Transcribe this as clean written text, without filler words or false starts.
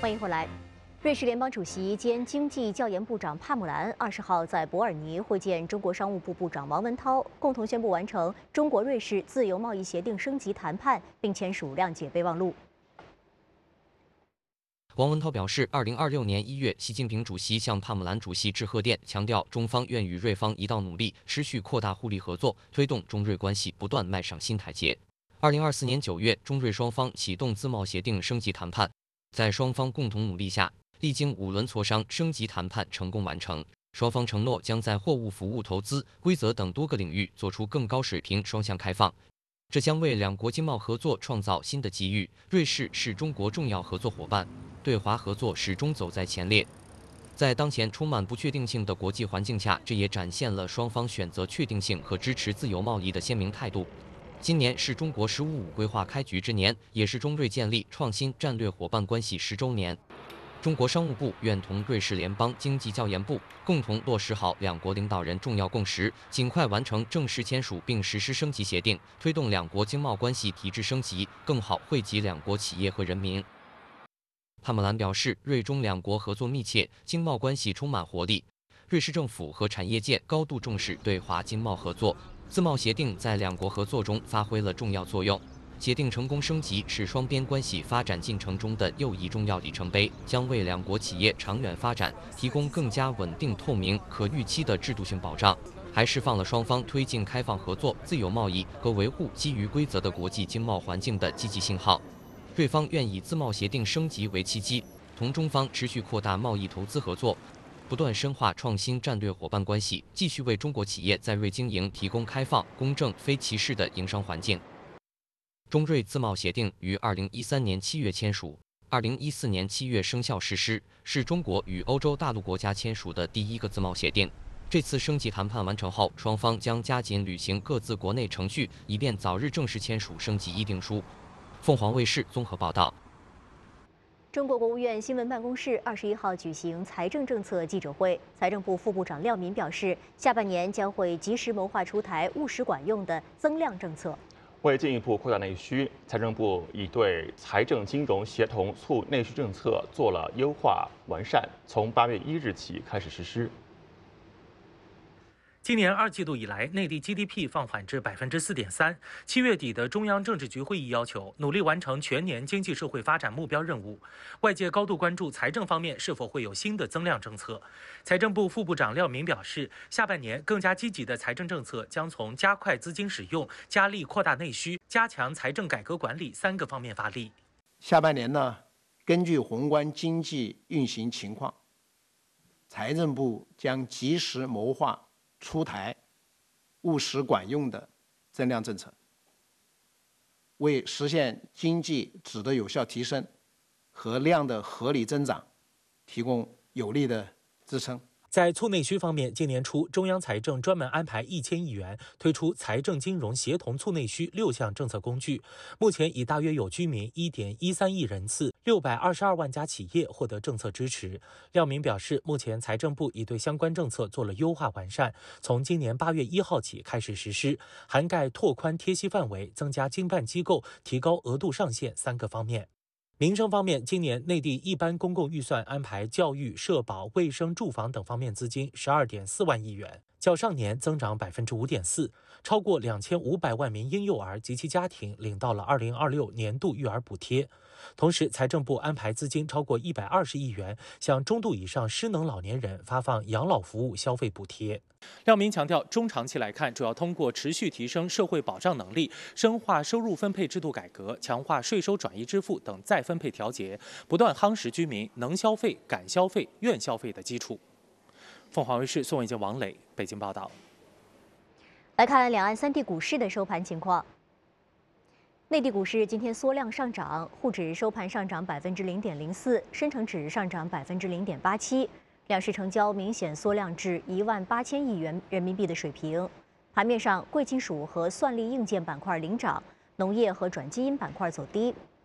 欢迎回来。瑞士联邦主席兼经济教研部长帕姆兰20号在伯尔尼会见中国商务部部长王文涛，共同宣布完成中国瑞士自由贸易协定升级谈判，并签署谅解备忘录。 王文涛表示，2026年1月，习近平主席向帕姆兰主席致贺电，强调中方愿与瑞方一道努力，持续扩大互利合作，推动中瑞关系不断迈上新台阶。2024年9月，中瑞双方启动自贸协定升级谈判，在双方共同努力下，历经5轮磋商，升级谈判成功完成。双方承诺将在货物、服务、投资、规则等多个领域做出更高水平双向开放，这将为两国经贸合作创造新的机遇。瑞士是中国重要合作伙伴，对华合作始终走在前列。在当前充满不确定性的国际环境下，这也展现了双方选择确定性和支持自由贸易的鲜明态度。今年是中国“15+5”规划开局之年，也是中瑞建立创新战略伙伴关系10周年。中国商务部愿同瑞士联邦经济教研部共同落实好两国领导人重要共识，尽快完成正式签署并实施升级协定，推动两国经贸关系体制升级，更好惠及两国企业和人民。帕姆兰表示，瑞中两国合作密切，经贸关系充满活力。瑞士政府和产业界高度重视对华经贸合作，自贸协定在两国合作中发挥了重要作用。协定成功升级是双边关系发展进程中的又一重要里程碑，将为两国企业长远发展提供更加稳定、透明、可预期的制度性保障，还释放了双方推进开放合作、自由贸易和维护基于规则的国际经贸环境的积极信号。瑞方愿以自贸协定升级为契机，同中方持续扩大贸易投资合作，不断深化创新战略伙伴关系，继续为中国企业在瑞经营提供开放、公正、非歧视的营商环境。中瑞自贸协定于2013年7月签署，2014年7月生效实施，是中国与欧洲大陆国家签署的第一个自贸协定。这次升级谈判完成后，双方将加紧履行各自国内程序，以便早日正式签署升级议定书。凤凰卫视综合报道。 中国国务院新闻办公室21号举行财政政策记者会，财政部副部长廖民表示，下半年将会及时谋划出台务实管用的增量政策。 为进一步扩大内需，财政部已对财政金融协同促内需政策做了优化完善，从8月1日起开始实施。 今年2季度以来，内地 GDP 放缓至4.3%。7月底的中央政治局会议要求努力完成全年经济社会发展目标任务。外界高度关注财政方面是否会有新的增量政策。财政部副部长廖民表示，下半年更加积极的财政政策将从加快资金使用、加力扩大内需、加强财政改革管理3个方面发力。 下半年呢，根据宏观经济运行情况，财政部将及时谋划出台务实管用的增量政策，为实现经济质的有效提升和量的合理增长提供有力的支撑。 在促内需方面，今年初，中央财政专门安排1000亿元推出财政金融协同促内需6项政策工具，目前已大约有居民1.13亿人次、622万家企业获得政策支持。廖民表示，目前财政部已对相关政策做了优化完善，从今年8月1号起开始实施，涵盖拓宽贴息范围、增加经办机构、提高额度上限3个方面。民生方面，今年内地一般公共预算安排教育、社保、卫生、住房等方面资金12.4万亿元，较上年增长5.4%，超过2500万名婴幼儿及其家庭领到了2026年度育儿补贴。同时，财政部安排资金超过120亿元，向中度以上失能老年人发放养老服务消费补贴。廖民强调，中长期来看，主要通过持续提升社会保障能力，深化收入分配制度改革，强化税收转移支付等再分配调节，不断夯实居民能消费、敢消费、愿消费的基础。凤凰卫视宋伟杰、王磊北京报道。 来看两岸3地股市的收盘情况。内地股市今天缩量上涨，沪指收盘上涨0.04%，深成指上涨0.87%，两市成交明显缩量至18000亿元人民币的水平。盘面上，贵金属和算力硬件板块领涨，农业和转基因板块走低。